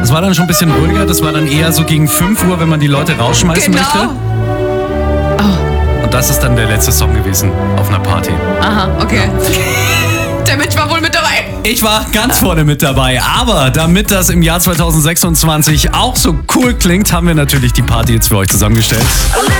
Das war dann schon ein bisschen ruhiger. Das war dann eher so gegen 5 Uhr, wenn man die Leute rausschmeißen möchte. Und das ist dann der letzte Song gewesen auf einer Party. Aha, okay. Der Mensch war wohl mit dabei. Ich war ganz vorne mit dabei. Aber damit das im Jahr 2026 auch so cool klingt, haben wir natürlich die Party jetzt für euch zusammengestellt.